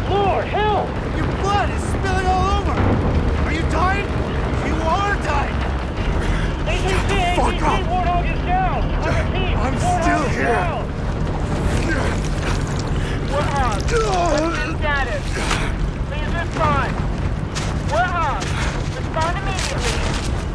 Lord, help! Your blood is spilling all over!